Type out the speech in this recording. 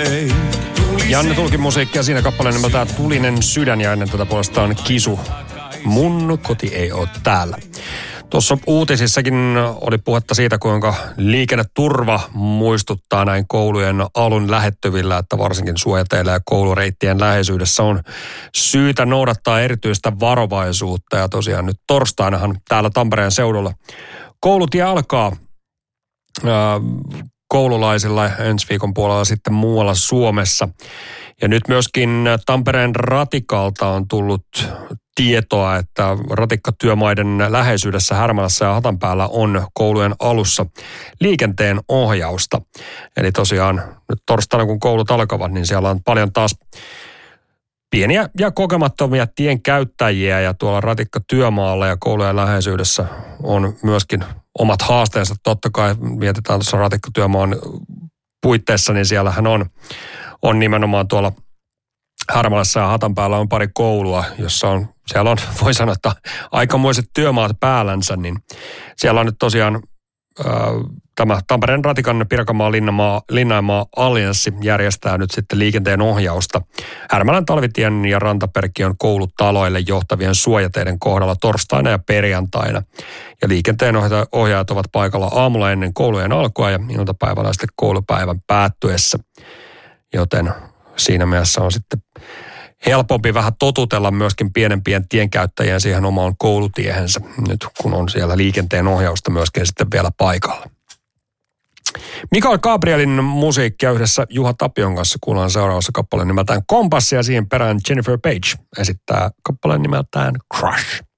Janne Tulkin musiikkia siinä kappaleen nimeltään Tulinen sydän ja ennen tätä puolestaan Kisu. Mun koti ei ole täällä. Tuossa uutisissakin oli puhetta siitä, kuinka liikenneturva muistuttaa näin koulujen alun lähettyvillä, että varsinkin suojateillä ja koulureittien läheisyydessä on syytä noudattaa erityistä varovaisuutta. Ja tosiaan nyt torstainahan täällä Tampereen seudulla koulutie alkaa koululaisilla ensi viikon puolella sitten muualla Suomessa. Ja nyt myöskin Tampereen ratikalta on tullut tietoa, että ratikkatyömaiden läheisyydessä Härmälässä ja Hatanpäällä on koulujen alussa liikenteen ohjausta. Eli tosiaan nyt torstaina kun koulut alkavat, niin siellä on paljon taas pieniä ja kokemattomia tien käyttäjiä ja tuolla ratikkatyömaalla ja koulujen läheisyydessä on myöskin omat haasteensa. Totta kai mietitään tuossa ratikkatyömaan puitteissa, niin siellähän on nimenomaan tuolla Härmälässä ja Hatanpäällä on pari koulua, siellä on, voi sanoa, että aikamoiset työmaat päällänsä, niin siellä on nyt tosiaan tämä Tampereen ratikan Pirkanmaa Linnanmaa Allianssi järjestää nyt sitten liikenteen ohjausta Härmälän Talvitien ja Rantaperkiön koulutaloille johtavien suojateiden kohdalla torstaina ja perjantaina. Ja liikenteen ohjaajat ovat paikalla aamulla ennen koulujen alkua ja iltapäivällä sitten koulupäivän päättyessä, joten siinä mielessä on sitten helpompi vähän totutella myöskin pienempien tienkäyttäjien siihen omaan koulutiehensä, nyt kun on siellä liikenteen ohjausta myöskin sitten vielä paikalla. Mikael Gabrielin musiikkia yhdessä Juha Tapion kanssa kuullaan seuraavassa kappaleen nimeltään Kompassi ja siihen perään Jennifer Page esittää kappaleen nimeltään Crush.